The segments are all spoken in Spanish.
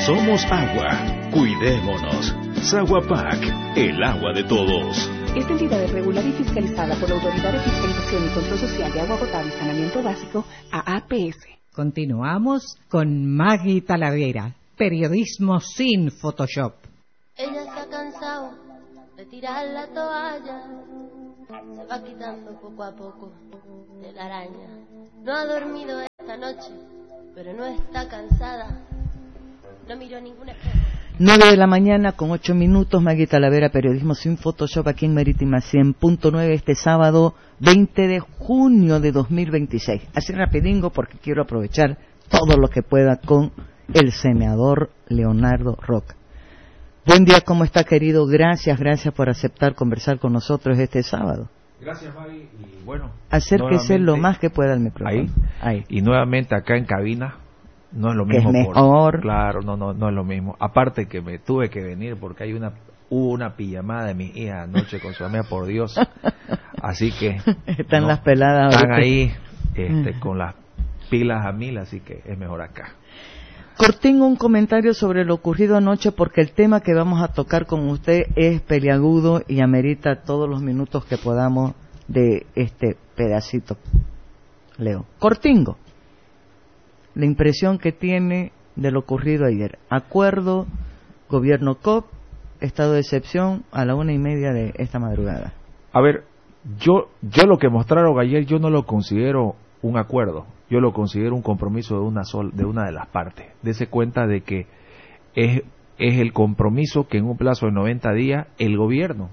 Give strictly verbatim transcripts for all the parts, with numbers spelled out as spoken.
Somos agua. Cuidémonos. Saguapac, el agua de todos. Esta entidad es regulada y fiscalizada por la Autoridad de Fiscalización y Control Social de Agua Potable y Saneamiento Básico, A A P S. Continuamos con Maggie Talavera, periodismo sin Photoshop. Ella se ha cansado de tirar la toalla, se va quitando poco a poco de la araña. No ha dormido esta noche, pero no está cansada. No miró ningún espejo. nueve de la mañana con ocho minutos, Maggie Talavera, periodismo sin Photoshop, aquí en Marítima cien punto nueve, este sábado veinte de junio de dos mil veintiséis. Así rapidingo porque quiero aprovechar todo lo que pueda con el senador Leonardo Roca. Buen día, ¿cómo está, querido? Gracias, gracias por aceptar conversar con nosotros este sábado. Gracias, Maggie, y bueno, acérquese lo más que pueda al micrófono. Ahí, ahí. Y nuevamente acá en cabina. No es lo que mismo. Es mejor. Por, claro, no, no, no es lo mismo. Aparte que me tuve que venir porque hay una hubo una pijamada de mi hija anoche con su amiga, por Dios. Así que están no, las peladas. Están ahorita ahí este, con las pilas a mil, así que es mejor acá. Cortín, un comentario sobre lo ocurrido anoche porque el tema que vamos a tocar con usted es peliagudo y amerita todos los minutos que podamos de este pedacito. Leo. Cortingo. La impresión que tiene de lo ocurrido ayer. Acuerdo, gobierno C O P, estado de excepción a la una y media de esta madrugada. A ver, yo yo lo que mostraron ayer yo no lo considero un acuerdo. Yo lo considero un compromiso de una sol, de una de las partes. Dese cuenta de que es es el compromiso que en un plazo de noventa días el gobierno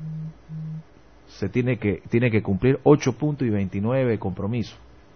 se tiene que tiene que cumplir ocho puntos y veintinueve compromisos.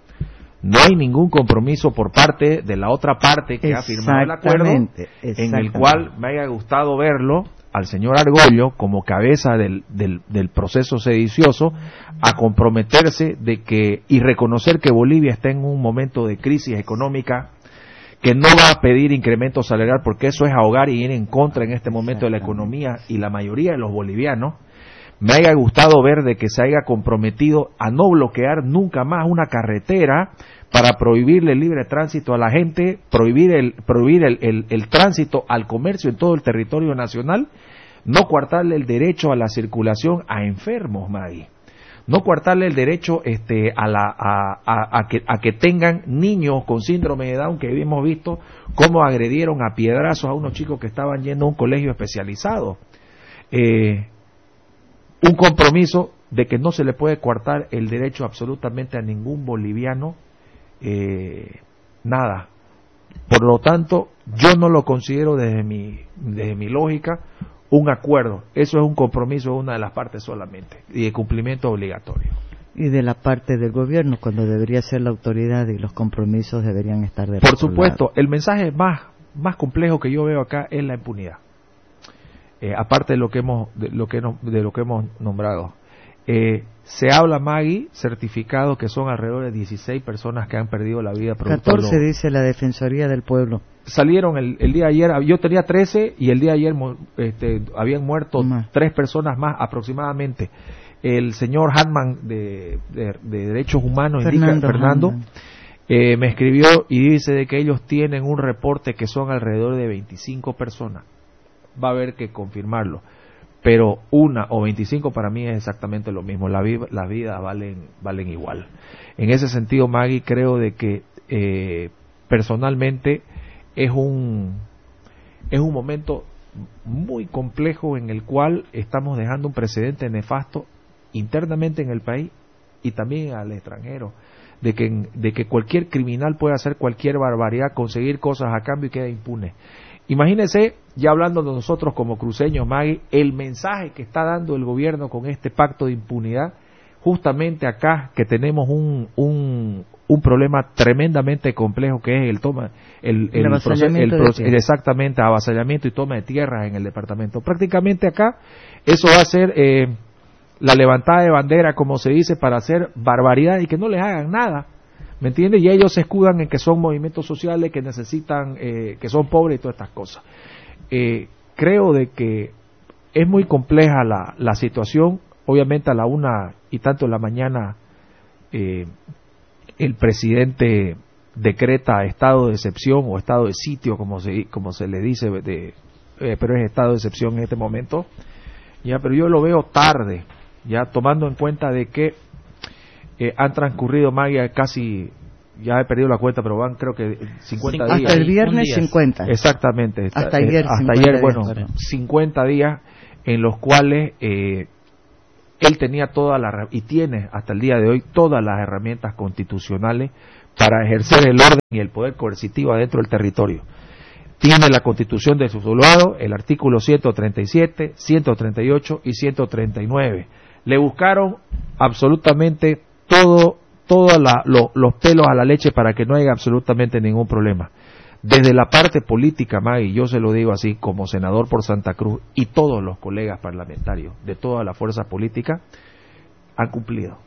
No hay ningún compromiso por parte de la otra parte que ha firmado el acuerdo, en el cual me haya gustado verlo al señor Argollo como cabeza del, del, del proceso sedicioso a comprometerse de que y reconocer que Bolivia está en un momento de crisis económica, que no va a pedir incremento salarial porque eso es ahogar y ir en contra en este momento de la economía y la mayoría de los bolivianos. Me haya gustado ver de que se haya comprometido a no bloquear nunca más una carretera para prohibirle el libre tránsito a la gente, prohibir el prohibir el, el, el tránsito al comercio en todo el territorio nacional, no coartarle el derecho a la circulación a enfermos, Maggie, no coartarle el derecho este a la a, a, a que a que tengan niños con síndrome de Down, que hemos visto cómo agredieron a piedrazos a unos chicos que estaban yendo a un colegio especializado. Eh, un compromiso de que no se le puede coartar el derecho absolutamente a ningún boliviano, eh, nada. Por lo tanto, yo no lo considero desde mi, desde mi lógica un acuerdo. Eso es un compromiso de una de las partes solamente y de cumplimiento obligatorio. Y de la parte del gobierno, cuando debería ser la autoridad y los compromisos deberían estar de Por supuesto, lado. El mensaje más, más complejo que yo veo acá es la impunidad. Eh, aparte de lo que hemos de lo que no, de lo que hemos nombrado, eh, se habla, Maggie, certificado que son alrededor de dieciséis personas que han perdido la vida. catorce dice la Defensoría del Pueblo. Salieron el, el día de ayer, yo tenía trece y el día de ayer este, habían muerto más. tres personas más aproximadamente. El señor Hanman de, de, de Derechos Humanos, Fernando, indica, Fernando eh, me escribió y dice de que ellos tienen un reporte que son alrededor de veinticinco personas. Va a haber que confirmarlo, pero una o veinticinco para mí es exactamente lo mismo. La vida, las vidas valen valen igual. En ese sentido, Maggie, creo de que eh, personalmente es un es un momento muy complejo en el cual estamos dejando un precedente nefasto internamente en el país y también al extranjero, de que de que cualquier criminal puede hacer cualquier barbaridad, conseguir cosas a cambio y queda impune. Imagínense, ya hablando de nosotros como cruceños, Maggie, el mensaje que está dando el gobierno con este pacto de impunidad, justamente acá que tenemos un un, un problema tremendamente complejo que es el toma el, el, el proceso, el proceso, exactamente avasallamiento y toma de tierras en el departamento. Prácticamente acá eso va a ser eh, la levantada de bandera, como se dice, para hacer barbaridad y que no les hagan nada. ¿Me entiendes? Y ellos se escudan en que son movimientos sociales, que necesitan, eh, que son pobres y todas estas cosas. Eh, creo de que es muy compleja la, la situación. Obviamente a la una y tanto de la mañana eh, el presidente decreta estado de excepción o estado de sitio, como se como se le dice, de, eh, pero es estado de excepción en este momento. Ya, pero yo lo veo tarde, ya tomando en cuenta de que eh, han transcurrido más ya casi, ya he perdido la cuenta, pero van creo que cincuenta hasta días. Hasta el viernes cincuenta. Exactamente. Hasta está, ayer, eh, hasta ayer bueno, días, cincuenta días en los cuales eh, él tenía todas las, y tiene hasta el día de hoy todas las herramientas constitucionales para ejercer el orden y el poder coercitivo adentro del territorio. Tiene la Constitución de su lado, el artículo ciento treinta y siete, ciento treinta y ocho y ciento treinta y nueve. Le buscaron absolutamente todo, todos lo, los pelos a la leche para que no haya absolutamente ningún problema. Desde la parte política, Maggie, yo se lo digo así, como senador por Santa Cruz y todos los colegas parlamentarios de todas las fuerzas políticas han cumplido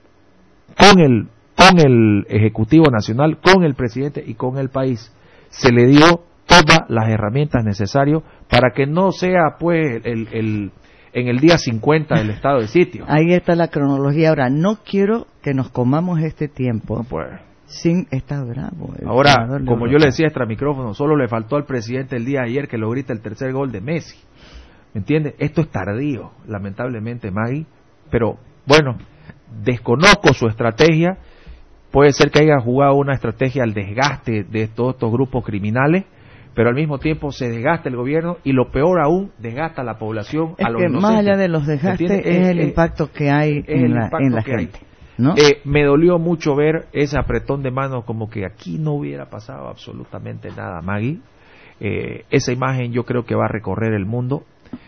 con el, con el Ejecutivo Nacional, con el presidente y con el país. Se le dio todas las herramientas necesarias para que no sea pues el, el en el día cincuenta del estado de sitio. Ahí está la cronología. Ahora, no quiero que nos comamos este tiempo no, pues. sin estar bravo. Ahora, como yo le decía extra micrófono, solo le faltó al presidente el día de ayer que lo grita el tercer gol de Messi. ¿Me entiende? Esto es tardío, lamentablemente, Maggie, pero bueno, desconozco su estrategia. Puede ser que haya jugado una estrategia al desgaste de todos estos grupos criminales, pero al mismo tiempo se desgasta el gobierno y lo peor aún, desgasta a la población, es a los que inocentes. Más allá de los desgastes es, es el impacto que hay en la, en la gente, ¿no? Eh, me dolió mucho ver ese apretón de manos, como que aquí no hubiera pasado absolutamente nada, Maggie. Eh, esa imagen yo creo que va a recorrer el mundo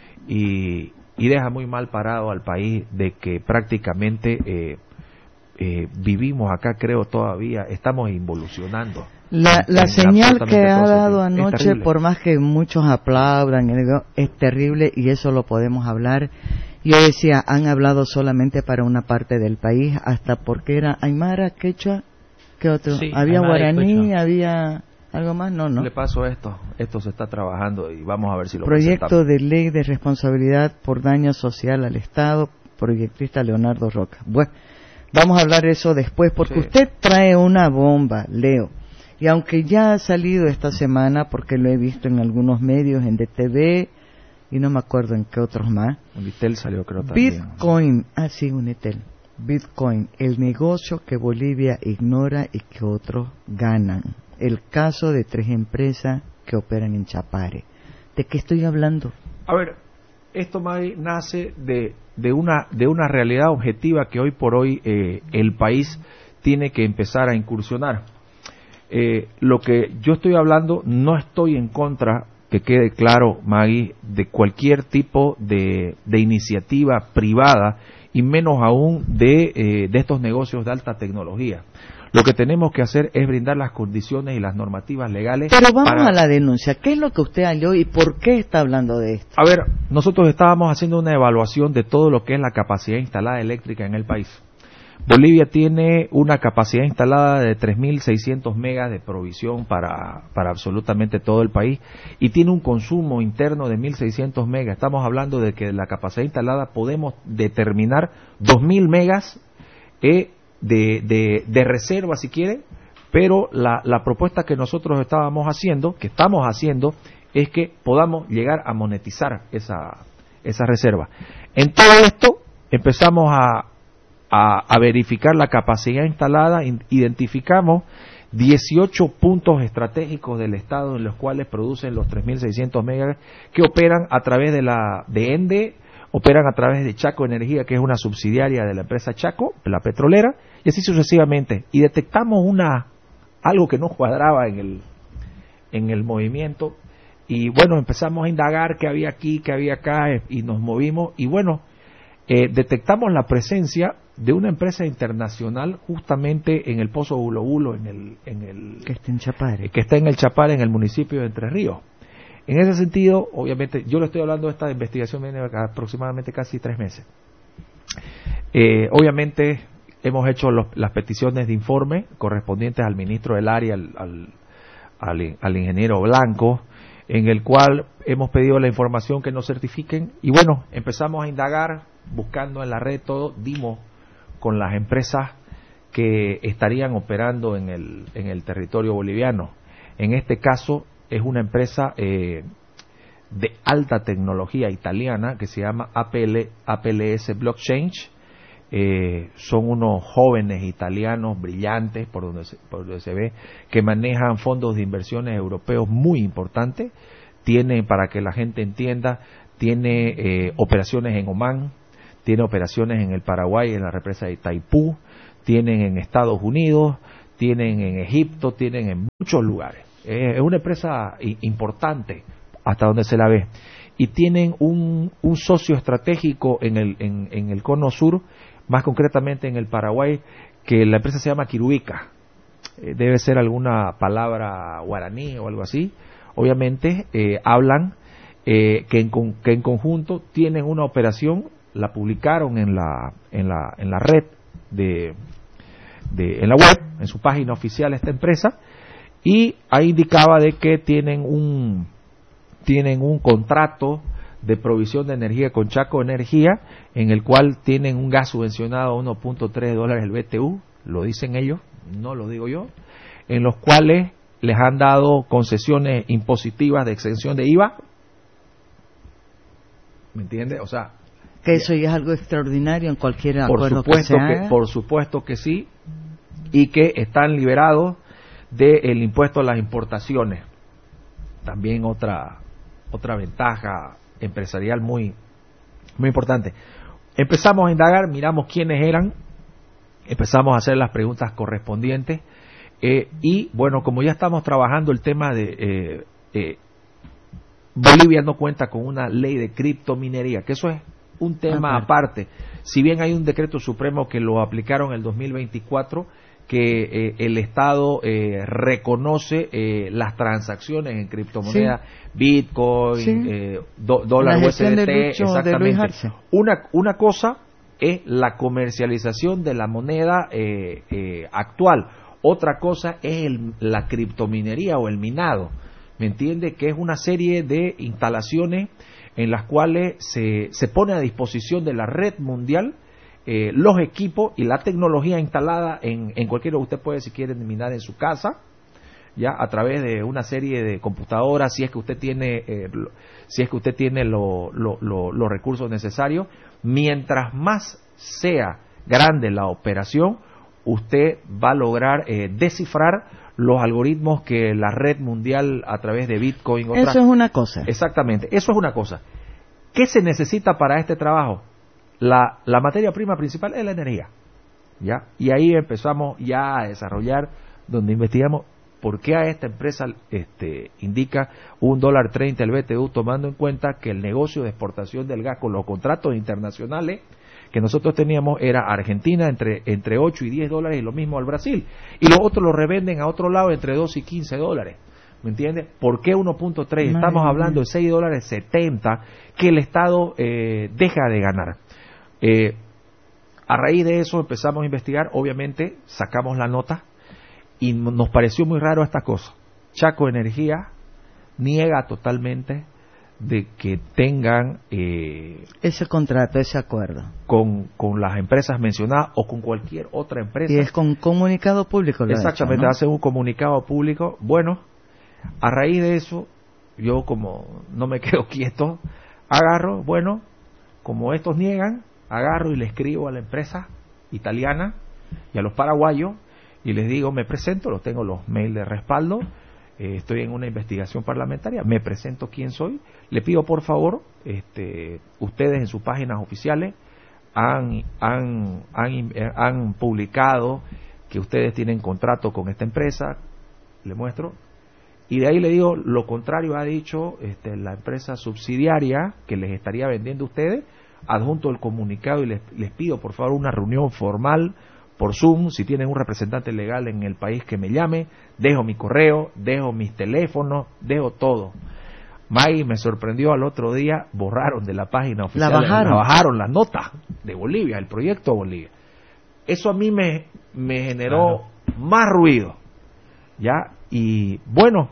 y, y deja muy mal parado al país de que prácticamente eh, eh, vivimos acá, creo todavía, estamos involucionando. La, la señal que ha dado anoche, por más que muchos aplaudan, es terrible y eso lo podemos hablar. Yo decía, han hablado solamente para una parte del país, hasta porque era Aymara, Quechua, ¿qué otro? Sí, había Aymara guaraní, había algo más, no, no. Le paso esto, esto se está trabajando y vamos a ver si lo Proyecto presentamos. de ley de responsabilidad por daño social al Estado, proyectista Leonardo Roca. Bueno, vamos a hablar de eso después, porque sí. Usted trae una bomba, Leo. Y aunque ya ha salido esta semana, porque lo he visto en algunos medios, en D T V, y no me acuerdo en qué otros más. Unitel salió, creo, también. Bitcoin, ah sí, Unitel. Bitcoin, el negocio que Bolivia ignora y que otros ganan. El caso de tres empresas que operan en Chapare. ¿De qué estoy hablando? A ver, esto Maggie, nace de, de, una, de una realidad objetiva que hoy por hoy eh, el país tiene que empezar a incursionar. Eh, lo que yo estoy hablando, no estoy en contra, que quede claro, Maggie, de cualquier tipo de, de iniciativa privada y menos aún de, eh, de estos negocios de alta tecnología. Lo que tenemos que hacer es brindar las condiciones y las normativas legales. Pero vamos para... a la denuncia. ¿Qué es lo que usted halló y por qué está hablando de esto? A ver, nosotros estábamos haciendo una evaluación de todo lo que es la capacidad instalada eléctrica en el país. Bolivia tiene una capacidad instalada de tres mil seiscientos megas de provisión para, para absolutamente todo el país y tiene un consumo interno de mil seiscientos megas. Estamos hablando de que la capacidad instalada podemos determinar dos mil megas eh, de, de, de reserva si quiere, pero la, la propuesta que nosotros estábamos haciendo, que estamos haciendo, es que podamos llegar a monetizar esa, esa reserva. En todo esto empezamos a A, a verificar la capacidad instalada, identificamos dieciocho puntos estratégicos del Estado en los cuales producen los tres mil seiscientos megas que operan a través de la de ENDE, operan a través de Chaco Energía, que es una subsidiaria de la empresa Chaco, la petrolera, y así sucesivamente. Y detectamos una algo que no cuadraba en el en el movimiento y bueno, empezamos a indagar qué había aquí, qué había acá y nos movimos y bueno, eh, detectamos la presencia de una empresa internacional justamente en el Pozo Bulo Bulo, en el, en el que está en Chapare, que está en el Chapare, en el municipio de Entre Ríos. En ese sentido, obviamente, yo le estoy hablando de esta investigación viene aproximadamente casi tres meses. Eh, obviamente, hemos hecho los, las peticiones de informe correspondientes al ministro del área, al, al, al, al ingeniero Blanco, en el cual hemos pedido la información que nos certifiquen y bueno, empezamos a indagar, buscando en la red todo, dimos con las empresas que estarían operando en el, en el territorio boliviano. En este caso es una empresa eh, de alta tecnología italiana que se llama A P L, A P L S Blockchain. Eh, son unos jóvenes italianos brillantes, por donde, se, por donde se ve, que manejan fondos de inversiones europeos muy importantes. Tiene, para que la gente entienda, tiene eh, operaciones en Omán, tiene operaciones en el Paraguay, en la represa de Itaipú, tienen en Estados Unidos, tienen en Egipto, tienen en muchos lugares. Eh, es una empresa importante hasta donde se la ve. Y tienen un, un socio estratégico en el, en, en el cono sur, más concretamente en el Paraguay, que la empresa se llama Quiruica. Eh, debe ser alguna palabra guaraní o algo así. Obviamente eh, hablan eh, que, en, que en conjunto tienen una operación, la publicaron en la, en la, en la red de, de, en la web, en su página oficial esta empresa, y ahí indicaba de que tienen un tienen un contrato de provisión de energía con Chaco Energía, en el cual tienen un gas subvencionado a uno punto tres dólares el B T U, lo dicen ellos, no lo digo yo, en los cuales les han dado concesiones impositivas de exención de I V A. ¿Me entiende? O sea, que eso ya es algo extraordinario en cualquier acuerdo por supuesto que se haga. Que, por supuesto que sí, y que están liberados del impuesto a las importaciones. También otra otra ventaja empresarial muy muy importante. Empezamos a indagar, miramos quiénes eran, empezamos a hacer las preguntas correspondientes, eh, y bueno, como ya estamos trabajando el tema de eh, eh, Bolivia no cuenta con una ley de criptominería, que eso es un tema aparte. Si bien hay un decreto supremo que lo aplicaron en el dos mil veinticuatro, que eh, el Estado eh, reconoce eh, las transacciones en criptomonedas, sí. Bitcoin, sí. eh, do, dólar U S D T, exactamente. Una, una cosa es la comercialización de la moneda eh, eh, actual, otra cosa es el, la criptominería o el minado. ¿Me entiende? Que es una serie de instalaciones en las cuales se, se pone a disposición de la red mundial Eh, los equipos y la tecnología instalada en, en cualquier, usted puede, si quiere, minar en su casa, ya a través de una serie de computadoras, si es que usted tiene eh, lo, si es que usted tiene lo, lo, lo, los recursos necesarios. Mientras más sea grande la operación, usted va a lograr eh, descifrar los algoritmos que la red mundial a través de Bitcoin. Eso otras, es una cosa. Exactamente, eso es una cosa. ¿Qué se necesita para este trabajo? La, la materia prima principal es la energía, ¿ya? Y ahí empezamos ya a desarrollar, donde investigamos por qué a esta empresa este, indica un dólar treinta el B T U, tomando en cuenta que el negocio de exportación del gas con los contratos internacionales que nosotros teníamos era Argentina entre, entre ocho y diez dólares y lo mismo al Brasil. Y los otros lo revenden a otro lado entre dos y quince dólares. ¿Me entiende? ¿Por qué uno punto tres? Estamos hablando de seis dólares setenta que el Estado eh, deja de ganar. Eh, a raíz de eso empezamos a investigar, obviamente sacamos la nota y nos pareció muy raro esta cosa. Chaco Energía niega totalmente de que tengan eh, ese contrato, ese acuerdo con, con las empresas mencionadas o con cualquier otra empresa. Y es con comunicado público. Lo Exactamente, hecho, ¿no? Hace un comunicado público. Bueno, a raíz de eso, yo como no me quedo quieto, agarro, bueno, como estos niegan, agarro y le escribo a la empresa italiana y a los paraguayos y les digo, me presento, los tengo los mails de respaldo, eh, estoy en una investigación parlamentaria, me presento quién soy, le pido por favor, este, ustedes en sus páginas oficiales han, han, han, han publicado que ustedes tienen contrato con esta empresa, le muestro, y de ahí le digo, lo contrario ha dicho este, la empresa subsidiaria que les estaría vendiendo a ustedes, adjunto el comunicado y les, les pido por favor una reunión formal por Zoom, si tienen un representante legal en el país que me llame, dejo mi correo, dejo mis teléfonos, dejo todo. Maggie me sorprendió al otro día, borraron de la página oficial, la bajaron, la bajaron las notas de Bolivia, el proyecto Bolivia. Eso a mí me, me generó claro. más ruido, ¿ya? Y bueno,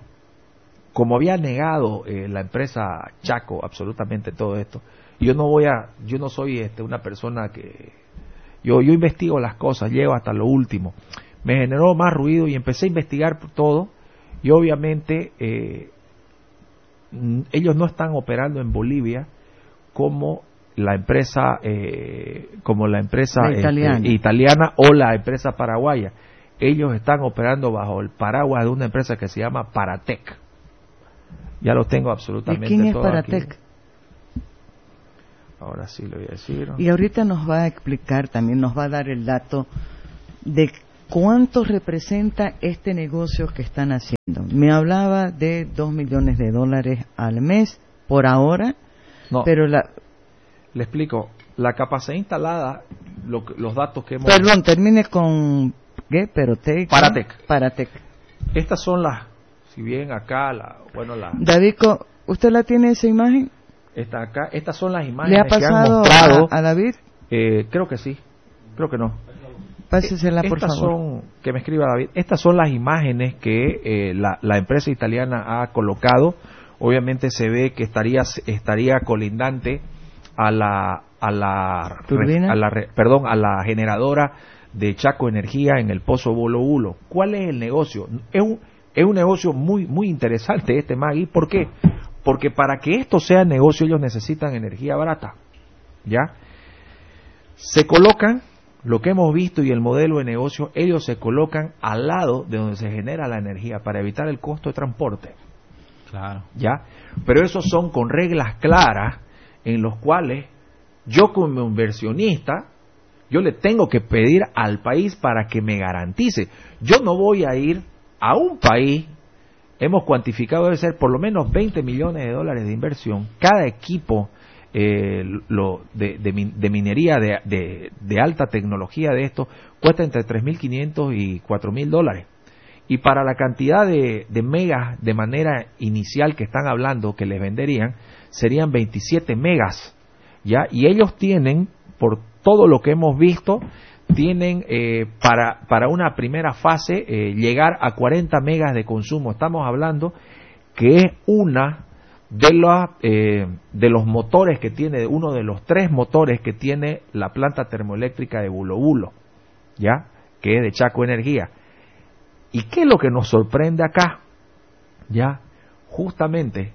como había negado eh, la empresa Chaco absolutamente todo esto, yo no voy a, yo no soy este, una persona que Yo, yo investigo las cosas, llego hasta lo último. Me generó más ruido y empecé a investigar todo y obviamente eh, ellos no están operando en Bolivia como la empresa eh, como la empresa la italiana. Este, italiana o la empresa paraguaya. Ellos están operando bajo el paraguas de una empresa que se llama Paratec. Ya lo tengo absolutamente todo. ¿Y quién es Paratec? Aquí. Ahora sí lo voy a decir. Y ahorita nos va a explicar, también nos va a dar el dato de cuánto representa este negocio que están haciendo. Me hablaba de dos millones de dólares al mes por ahora, no, pero la... Le explico, la capacidad instalada, lo, los datos que hemos... Perdón, termine con... ¿Qué? Perotec. Paratec. Paratec. Estas son las, si bien acá, la, bueno, la... Davico, ¿usted la tiene esa imagen? Esta acá, estas son las imágenes ¿Le ha que han pasado mostrado. a, a David? Eh, creo que sí, creo que no. Pásesela, por Estas favor. son, que me escriba David, estas son las imágenes que eh, la, la empresa italiana ha colocado. Obviamente se ve que estaría estaría colindante a la a la, ¿Turbina? a la perdón a la generadora de Chaco Energía en el Pozo Bolo Bulo. ¿Cuál es el negocio? Es un es un negocio muy muy interesante este, Maggie. ¿Por qué? Porque para que esto sea negocio ellos necesitan energía barata, ¿ya? Se colocan, lo que hemos visto y el modelo de negocio, ellos se colocan al lado de donde se genera la energía para evitar el costo de transporte. Claro. ¿Ya? Pero esos son con reglas claras en los cuales yo como inversionista, yo le tengo que pedir al país para que me garantice. Yo no voy a ir a un país, hemos cuantificado debe ser por lo menos veinte millones de dólares de inversión. Cada equipo eh, lo, de, de, de minería de, de, de alta tecnología de esto cuesta entre tres mil quinientos y cuatro mil dólares. Y para la cantidad de, de megas de manera inicial que están hablando que les venderían, serían veintisiete megas, ¿ya? Y ellos tienen, por todo lo que hemos visto, tienen eh, para, para una primera fase eh, llegar a cuarenta megas de consumo. Estamos hablando que es una de, la, eh, de los motores que tiene, uno de los tres motores que tiene la planta termoeléctrica de Bulo Bulo, ¿ya? Que es de Chaco Energía. ¿Y qué es lo que nos sorprende acá? Ya, justamente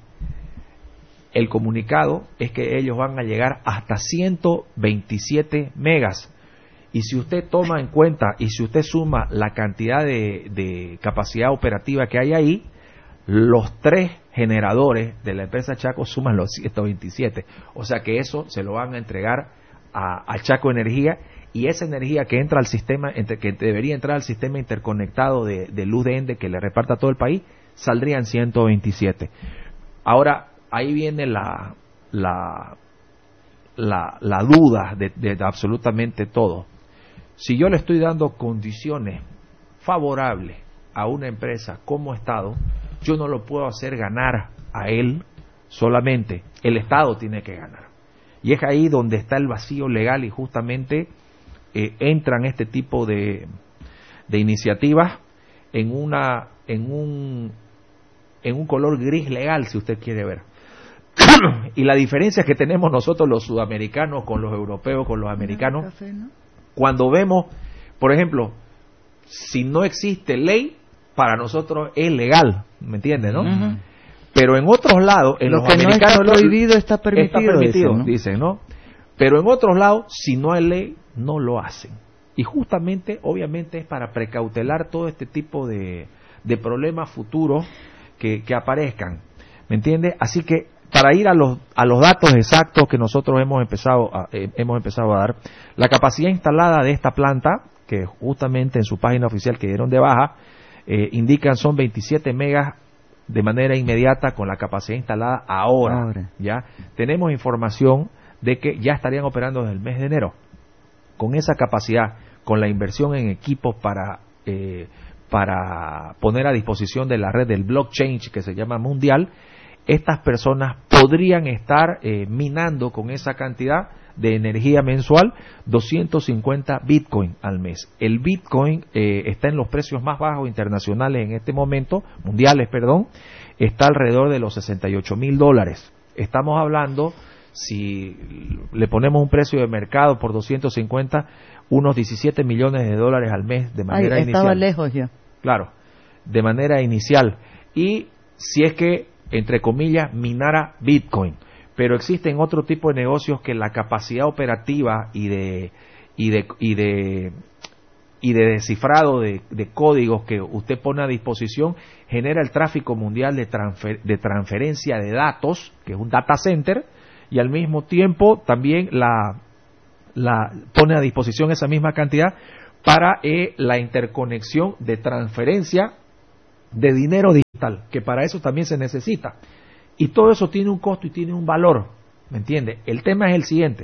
el comunicado es que ellos van a llegar hasta ciento veintisiete megas. Y si usted toma en cuenta y si usted suma la cantidad de, de capacidad operativa que hay ahí, los tres generadores de la empresa Chaco suman los ciento veintisiete. O sea que eso se lo van a entregar a, a Chaco Energía. Y esa energía que entra al sistema, que debería entrar al sistema interconectado de, de luz de Ende que le reparta a todo el país, saldrían ciento veintisiete. Ahora, ahí viene la la la, la duda de, de absolutamente todo. Si yo le estoy dando condiciones favorables a una empresa como Estado, yo no lo puedo hacer ganar a él solamente. El Estado tiene que ganar. Y es ahí donde está el vacío legal y justamente Eh, entran este tipo de, de iniciativas en una en un en un color gris legal, si usted quiere ver. Y la diferencia que tenemos nosotros los sudamericanos con los europeos, con los americanos, café, ¿no? Cuando vemos, por ejemplo, si no existe ley, para nosotros es legal, ¿me entiende, no? Uh-huh. Pero en otros lados, en lo los que americanos no está prohibido está permitido, está permitido, dicen, ¿no? dicen, ¿no? Pero en otros lados, si no hay ley, no lo hacen. Y justamente, obviamente, es para precautelar todo este tipo de, de problemas futuros que, que aparezcan. ¿Me entiende? Así que, para ir a los, a los datos exactos que nosotros hemos empezado, a, eh, hemos empezado a dar, la capacidad instalada de esta planta, que justamente en su página oficial que dieron de baja, eh, indican son veintisiete megas de manera inmediata con la capacidad instalada ahora. ahora. ¿Ya? Tenemos información de que ya estarían operando desde el mes de enero. Con esa capacidad, con la inversión en equipos para eh, para poner a disposición de la red del blockchain que se llama mundial, estas personas podrían estar eh, minando con esa cantidad de energía mensual doscientos cincuenta bitcoin al mes. El bitcoin eh, está en los precios más bajos internacionales en este momento, mundiales, perdón, está alrededor de los sesenta y ocho mil dólares. Estamos hablando, si le ponemos un precio de mercado por doscientos cincuenta, unos diecisiete millones de dólares al mes de manera Ay, inicial. Estaba lejos ya. Claro, de manera inicial. Y si es que, entre comillas, minara Bitcoin. Pero existen otro tipo de negocios que la capacidad operativa y de y de y de y de descifrado de, de códigos que usted pone a disposición genera el tráfico mundial de, transfer, de transferencia de datos, que es un data center, y al mismo tiempo también la, la pone a disposición esa misma cantidad para eh, la interconexión de transferencia de dinero digital, que para eso también se necesita. Y todo eso tiene un costo y tiene un valor, ¿me entiende? El tema es el siguiente: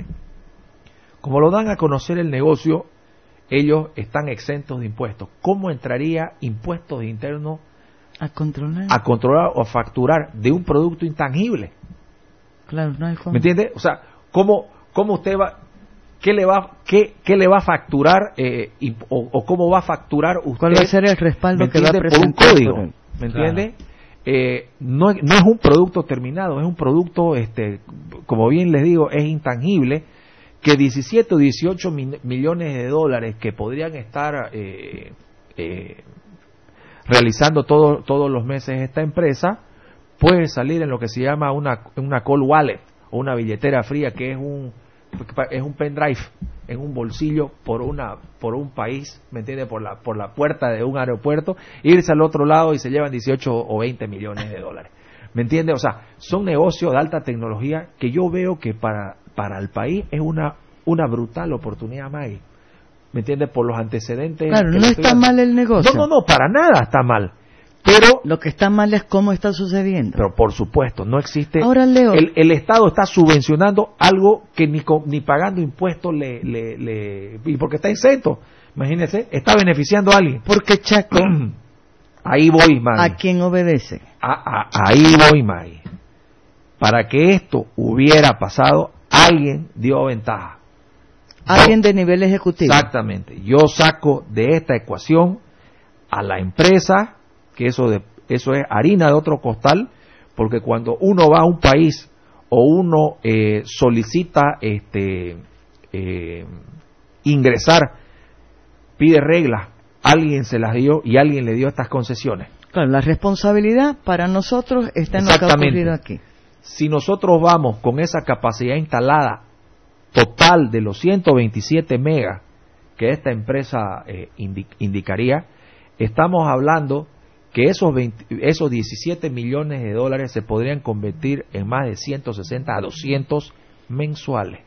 como lo dan a conocer el negocio, ellos están exentos de impuestos. ¿Cómo entraría impuestos internos a controlar, a controlar o a facturar de un producto intangible? Claro, no hay forma. ¿Me entiende? O sea, ¿cómo, cómo usted va, qué le va, qué, qué le va a facturar eh, y, o, o cómo va a facturar usted? ¿Cuál va a ser el respaldo que va a presentar por un código? Por ¿Me entiende? Claro. Eh, no, no es un producto terminado, es un producto, este, como bien les digo, es intangible, que diecisiete o dieciocho mi, millones de dólares que podrían estar eh, eh, realizando todo, todos los meses esta empresa, puede salir en lo que se llama una, una cold wallet o una billetera fría, que es un es un pendrive en un bolsillo por una por un país, ¿me entiende? Por la por la puerta de un aeropuerto, irse al otro lado y se llevan dieciocho o veinte millones de dólares, ¿me entiende? O sea, son negocios de alta tecnología que yo veo que para para el país es una una brutal oportunidad, Maggie, ¿me entiende? Por los antecedentes. Claro, no está dando. Mal el negocio. No, no, no, para nada está mal. Pero lo que está mal es cómo está sucediendo. Pero por supuesto, no existe. Ahora, Leo, el, el Estado está subvencionando algo que ni ni pagando impuestos le, le, le y porque está exento. Imagínese, está beneficiando a alguien. Porque Chaco, ahí voy, May. ¿A quién obedece? A, a, ahí voy, May. Para que esto hubiera pasado, alguien dio ventaja. Alguien de nivel ejecutivo. Exactamente. Yo saco de esta ecuación a la empresa, que eso de eso es harina de otro costal, porque cuando uno va a un país o uno eh, solicita este eh, ingresar, pide reglas, alguien se las dio y alguien le dio estas concesiones. Claro, la responsabilidad para nosotros está en lo que ha ocurrido aquí. Si nosotros vamos con esa capacidad instalada total de los ciento veintisiete megas que esta empresa eh, indi- indicaría, estamos hablando que esos, veinte, esos diecisiete millones de dólares se podrían convertir en más de ciento sesenta a doscientos mensuales.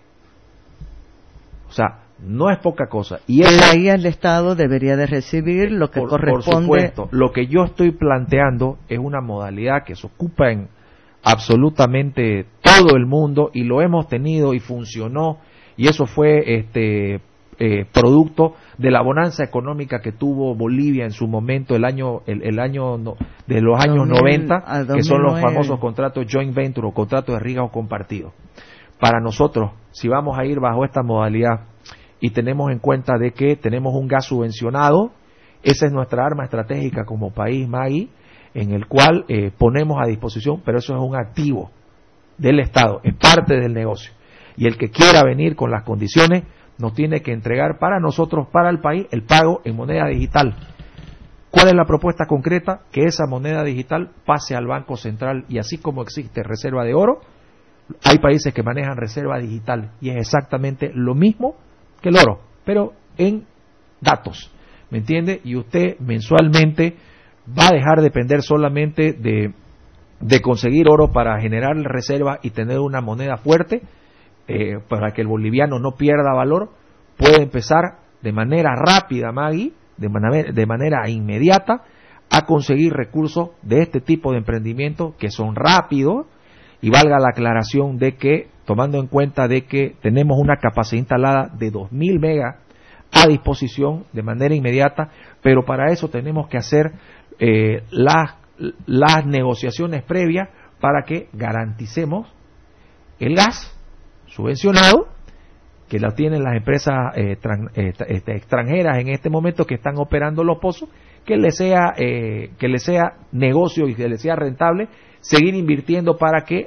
O sea, no es poca cosa. Y eso, ahí el Estado debería de recibir lo que por, corresponde. Por supuesto, lo que yo estoy planteando es una modalidad que se ocupa en absolutamente todo el mundo y lo hemos tenido y funcionó, y eso fue este eh, producto de la bonanza económica que tuvo Bolivia en su momento, el año el, el año no, de los años dos mil, noventa, que son los famosos contratos joint venture o contratos de riesgo compartido. Para nosotros, si vamos a ir bajo esta modalidad y tenemos en cuenta de que tenemos un gas subvencionado, esa es nuestra arma estratégica como país, Maggie, en el cual eh, ponemos a disposición, pero eso es un activo del Estado, es parte del negocio. Y el que quiera venir con las condiciones nos tiene que entregar para nosotros, para el país, el pago en moneda digital. ¿Cuál es la propuesta concreta? Que esa moneda digital pase al Banco Central, y así como existe reserva de oro, hay países que manejan reserva digital y es exactamente lo mismo que el oro, pero en datos, ¿me entiende? Y usted mensualmente va a dejar de depender solamente de, de conseguir oro para generar reserva y tener una moneda fuerte, eh, para que el boliviano no pierda valor. Puede empezar de manera rápida, Maggie, de manera, de manera inmediata, a conseguir recursos de este tipo de emprendimientos que son rápidos, y valga la aclaración de que, tomando en cuenta de que tenemos una capacidad instalada de dos mil megas a disposición de manera inmediata, pero para eso tenemos que hacer eh, las, las negociaciones previas para que garanticemos el gas subvencionado, que lo tienen las empresas eh, tran, eh, este, extranjeras en este momento que están operando los pozos, que le sea eh, que le sea negocio y que le sea rentable seguir invirtiendo para que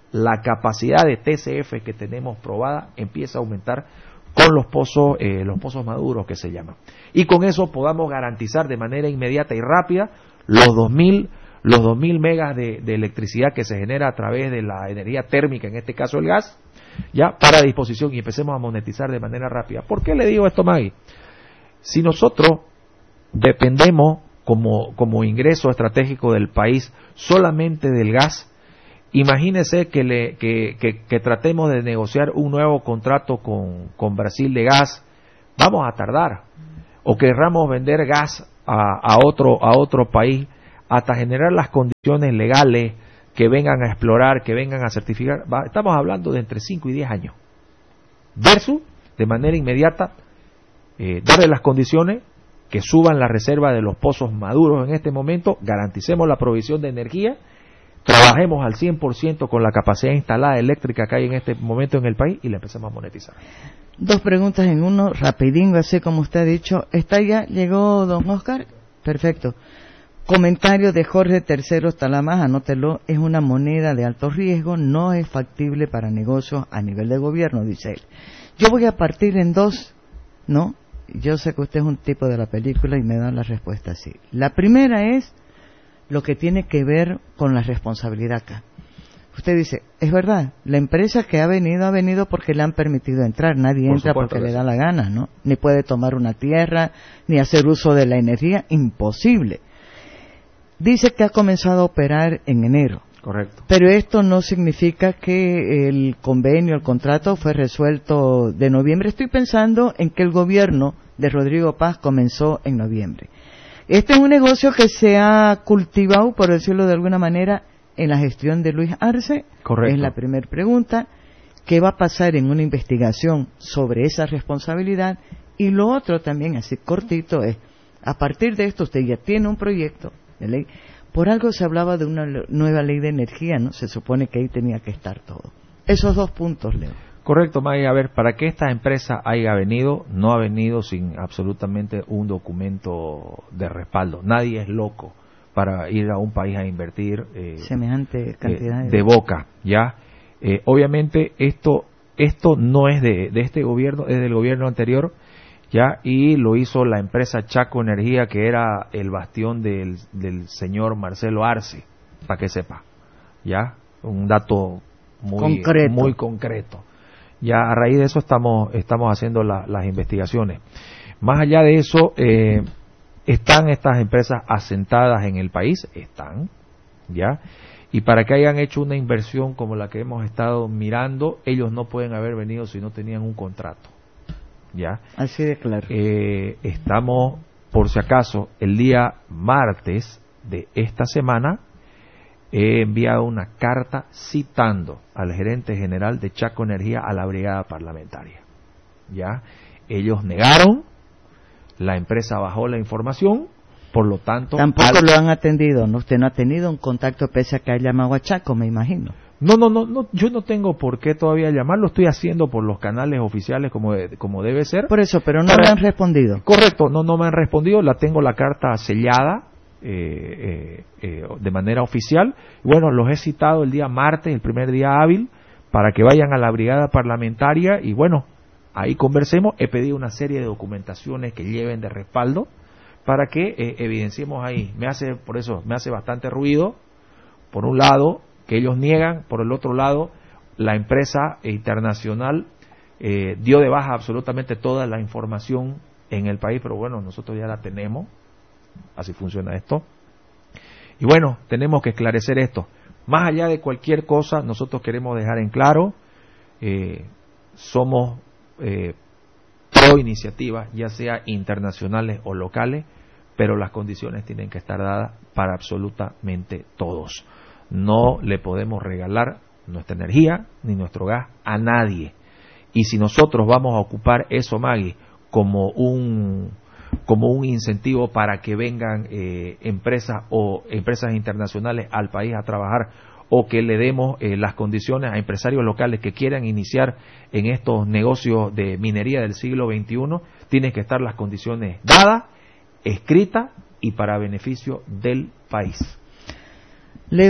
la capacidad de T C F que tenemos probada empieza a aumentar con los pozos, eh, los pozos maduros que se llaman. Y con eso podamos garantizar de manera inmediata y rápida los dos mil los dos mil megas de, de electricidad que se genera a través de la energía térmica, en este caso el gas, ya para disposición, y empecemos a monetizar de manera rápida. ¿Por qué le digo esto, Maggie? Si nosotros dependemos como, como ingreso estratégico del país solamente del gas, imagínese que, le, que, que, que tratemos de negociar un nuevo contrato con, con Brasil de gas, vamos a tardar, o querramos vender gas a, a, otro, a otro país, hasta generar las condiciones legales que vengan a explorar, que vengan a certificar, va, estamos hablando de entre cinco y diez años, versus de manera inmediata eh, darle las condiciones que suban la reserva de los pozos maduros en este momento, garanticemos la provisión de energía, trabajemos al cien por ciento con la capacidad instalada eléctrica que hay en este momento en el país y la empecemos a monetizar. Dos preguntas en uno, rapidingo, así como usted ha dicho. ¿Está ya? ¿Llegó don Oscar? Perfecto. Comentario de Jorge Terceros Talamas, anótelo, es una moneda de alto riesgo, no es factible para negocios a nivel de gobierno, dice él. Yo voy a partir en dos, ¿no? Yo sé que usted es un tipo de la película y me da la respuesta así. La primera es lo que tiene que ver con la responsabilidad acá. Usted dice, es verdad, la empresa que ha venido, ha venido porque le han permitido entrar, nadie Por entra porque le da la gana, ¿no? Ni puede tomar una tierra, ni hacer uso de la energía, imposible. Dice que ha comenzado a operar en enero. Correcto. Pero esto no significa que el convenio, el contrato fue resuelto de noviembre. Estoy pensando en que el gobierno de Rodrigo Paz comenzó en noviembre. Este es un negocio que se ha cultivado, por decirlo de alguna manera, en la gestión de Luis Arce. Correcto. Es la primera pregunta. ¿Qué va a pasar en una investigación sobre esa responsabilidad? Y lo otro también, así cortito, es, a partir de esto usted ya tiene un proyecto de ley. Por algo se hablaba de una nueva ley de energía, ¿no? Se supone que ahí tenía que estar todo. Esos dos puntos, Leo. Correcto, Maggie. A ver, para que esta empresa haya venido, no ha venido sin absolutamente un documento de respaldo. Nadie es loco para ir a un país a invertir eh, semejante cantidad eh, de... de boca, ¿ya? Eh, obviamente esto esto no es de, de este gobierno, es del gobierno anterior, ya, y lo hizo la empresa Chaco Energía, que era el bastión del, del señor Marcelo Arce, para que sepa, ya, un dato muy concreto. muy concreto. Ya a raíz de eso estamos estamos haciendo la, las investigaciones. Más allá de eso, eh, están estas empresas asentadas en el país, están, ya, y para que hayan hecho una inversión como la que hemos estado mirando, ellos no pueden haber venido si no tenían un contrato. Ya. Así de claro. Eh, estamos, por si acaso, el día martes de esta semana he enviado una carta citando al gerente general de Chaco Energía a la brigada parlamentaria. Ya, ellos negaron, la empresa bajó la información, por lo tanto... Tampoco al... lo han atendido, ¿no? Usted no ha tenido un contacto pese a que ha llamado a Chaco, me imagino. No, no, no, no, yo no tengo por qué todavía llamar, lo estoy haciendo por los canales oficiales como, de, como debe ser. Por eso, pero no Para... me han respondido. Correcto, no, no me han respondido, la tengo la carta sellada eh, eh, eh, de manera oficial. Bueno, los he citado el día martes, el primer día hábil, para que vayan a la brigada parlamentaria y bueno, ahí conversemos. He pedido una serie de documentaciones que lleven de respaldo para que eh, evidenciemos ahí. Me hace, por eso, me hace bastante ruido, por un lado, que ellos niegan, por el otro lado, la empresa internacional eh, dio de baja absolutamente toda la información en el país, pero bueno, nosotros ya la tenemos, así funciona esto. Y bueno, tenemos que esclarecer esto. Más allá de cualquier cosa, nosotros queremos dejar en claro, eh, somos eh, pro iniciativas, ya sea internacionales o locales, pero las condiciones tienen que estar dadas para absolutamente todos. No le podemos regalar nuestra energía ni nuestro gas a nadie. Y si nosotros vamos a ocupar eso, Maggie, como un como un incentivo para que vengan eh, empresas o empresas internacionales al país a trabajar, o que le demos eh, las condiciones a empresarios locales que quieran iniciar en estos negocios de minería del siglo veintiuno, tienen que estar las condiciones dadas, escritas y para beneficio del país. Leo,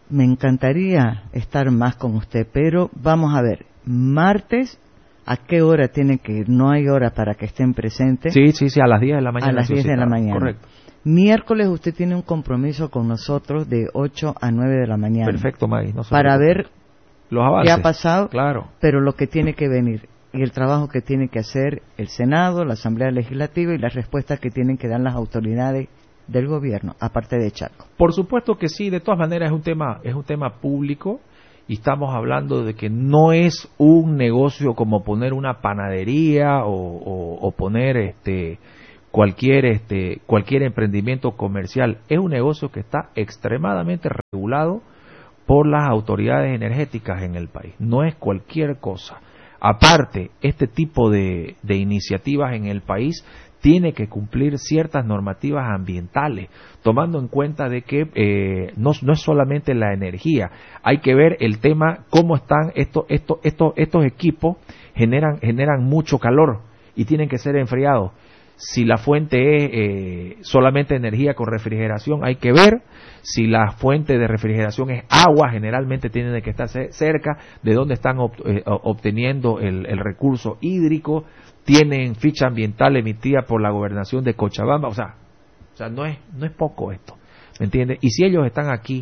me encantaría estar más con usted, pero vamos a ver, martes, ¿a qué hora tiene que ir? No hay hora para que estén presentes. Sí, sí, sí, a las diez de la mañana. A las diez de la mañana. Correcto. Miércoles usted tiene un compromiso con nosotros de ocho a nueve de la mañana. Perfecto, Maggie. No para ver los avances. qué ha pasado, claro. Pero lo que tiene que venir y el trabajo que tiene que hacer el Senado, la Asamblea Legislativa y las respuestas que tienen que dar las autoridades del gobierno, aparte de Chaco. Por supuesto que sí, de todas maneras es un tema, es un tema público y estamos hablando de que no es un negocio como poner una panadería o, o, o poner este cualquier este cualquier emprendimiento comercial. Es un negocio que está extremadamente regulado por las autoridades energéticas en el país. No es cualquier cosa. Aparte, este tipo de, de iniciativas en el país tiene que cumplir ciertas normativas ambientales, tomando en cuenta de que eh, no, no es solamente la energía, hay que ver el tema cómo están estos estos estos estos equipos generan generan mucho calor y tienen que ser enfriados. Si la fuente es eh, solamente energía con refrigeración, hay que ver. Si la fuente de refrigeración es agua, generalmente tienen que estar cerca de donde están ob, eh, obteniendo el, el recurso hídrico. Tienen ficha ambiental emitida por la gobernación de Cochabamba. O sea, o sea no es no es poco esto, ¿me entiendes? Y si ellos están aquí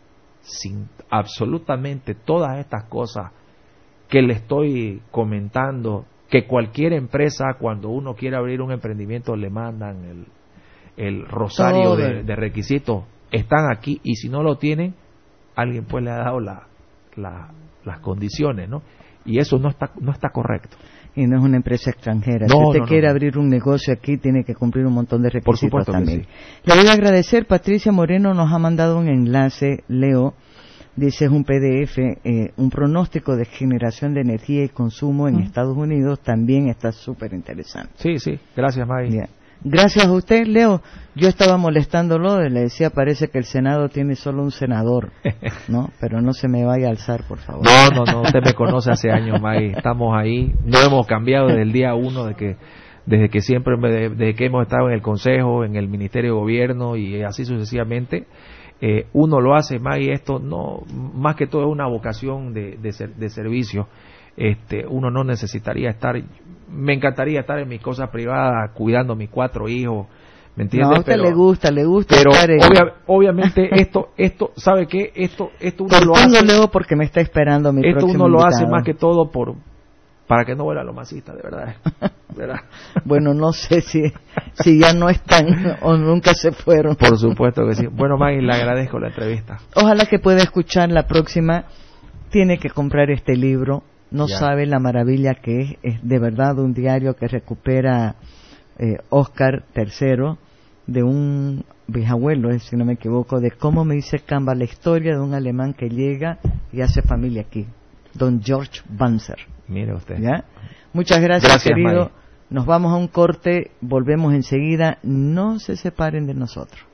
sin absolutamente todas estas cosas que le estoy comentando, que cualquier empresa, cuando uno quiere abrir un emprendimiento, le mandan el, el rosario de, de requisitos, están aquí, y si no lo tienen, alguien pues le ha dado la, la, las condiciones, ¿no? Y eso no está no está correcto. Y no es una empresa extranjera. No, si usted no, quiere no. abrir un negocio aquí, tiene que cumplir un montón de requisitos. Por supuesto también. que sí. Le voy a agradecer, Patricia Moreno nos ha mandado un enlace, Leo, dice es un P D F, eh, un pronóstico de generación de energía y consumo en mm. Estados Unidos, también está súper interesante. Sí, sí, gracias, Maggie. Bien. Gracias a usted, Leo. Yo estaba molestándolo, le decía, parece que el Senado tiene solo un senador, ¿no? Pero no se me vaya a alzar, por favor. No, no, no, usted me conoce hace años, Maggie. Estamos ahí, no hemos cambiado desde el día uno, de que, desde que siempre, desde que hemos estado en el Consejo, en el Ministerio de Gobierno y así sucesivamente. Eh, uno lo hace, Maggie, esto no, más que todo es una vocación de, de, ser, de servicio. Este, uno no necesitaría estar, me encantaría estar en mis cosas privadas, cuidando a mis cuatro hijos, ¿me entiendes? No, a usted pero, le gusta, le gusta pero estar en... obvia, obviamente esto, esto, ¿sabe qué? Esto, esto uno lo hace, Leo, porque me está esperando mi esto próximo uno lo invitado. hace más que todo por, para que no vuelva lo masista, de verdad, ¿verdad? Bueno, no sé si, si ya no están o nunca se fueron. Por supuesto que sí. Bueno, Maggie, le agradezco la entrevista. Ojalá que pueda escuchar la próxima. Tiene que comprar este libro. No ya. sabe la maravilla que es. Es de verdad un diario que recupera eh, Oscar tercero, de un bisabuelo, si no me equivoco, de cómo me dice Camba, la historia de un alemán que llega y hace familia aquí, don George Banzer. Mire usted. ¿Ya? Muchas gracias, gracias querido. Maggie. Nos vamos a un corte, volvemos enseguida. No se separen de nosotros.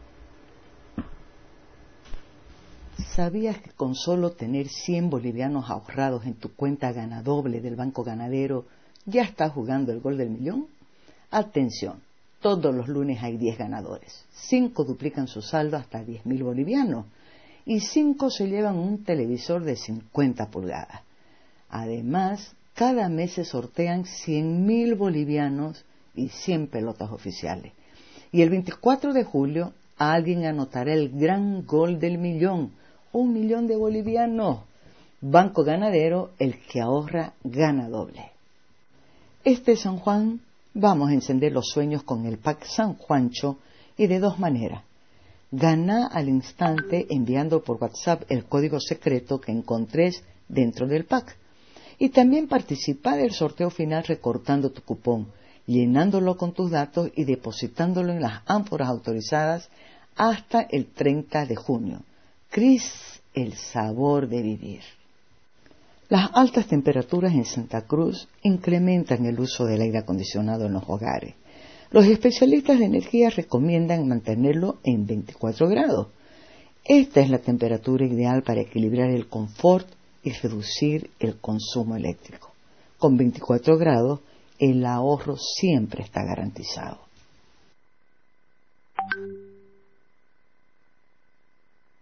¿Sabías que con solo tener cien bolivianos ahorrados en tu cuenta Ganadoble del Banco Ganadero ya estás jugando el gol del millón? Atención, todos los lunes hay diez ganadores. cinco duplican su saldo hasta diez mil bolivianos y cinco se llevan un televisor de cincuenta pulgadas. Además, cada mes se sortean cien mil bolivianos y cien pelotas oficiales. Y el veinticuatro de julio alguien anotará el gran gol del millón, un millón de bolivianos. Banco Ganadero, el que ahorra gana doble. Este San Juan vamos a encender los sueños con el pack San Juancho y de dos maneras. Gana al instante enviando por WhatsApp el código secreto que encontres dentro del pack. Y también participa del sorteo final recortando tu cupón, llenándolo con tus datos y depositándolo en las ánforas autorizadas hasta el treinta de junio. Cris, el sabor de vivir. Las altas temperaturas en Santa Cruz incrementan el uso del aire acondicionado en los hogares. Los especialistas de energía recomiendan mantenerlo en veinticuatro grados. Esta es la temperatura ideal para equilibrar el confort y reducir el consumo eléctrico. Con veinticuatro grados, el ahorro siempre está garantizado.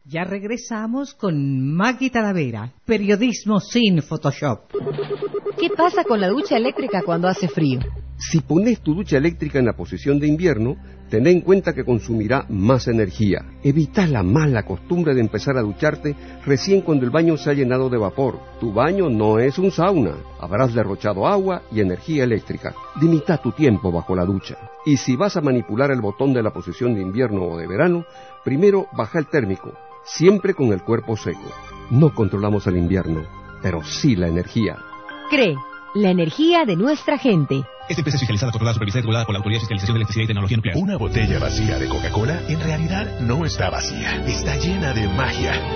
Ya regresamos con Maggie Talavera, periodismo sin Photoshop. ¿Qué pasa con la ducha eléctrica cuando hace frío? Si pones tu ducha eléctrica en la posición de invierno, ten en cuenta que consumirá más energía. Evita la mala costumbre de empezar a ducharte recién cuando el baño se ha llenado de vapor. Tu baño no es un sauna. Habrás derrochado agua y energía eléctrica. Limita tu tiempo bajo la ducha. Y si vas a manipular el botón de la posición de invierno o de verano, primero baja el térmico, siempre con el cuerpo seco. No controlamos el invierno, pero sí la energía. C R E E, la energía de nuestra gente. Esta empresa es fiscalizada, controlada, supervisada y regulada por la Autoridad de Fiscalización de Electricidad y Tecnología Nuclear. Una botella vacía de Coca-Cola en realidad no está vacía, está llena de magia.